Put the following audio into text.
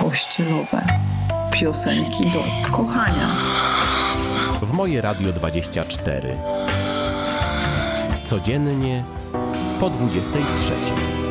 pościelowe, piosenki do kochania. W Moje Radio 24. Codziennie po 23.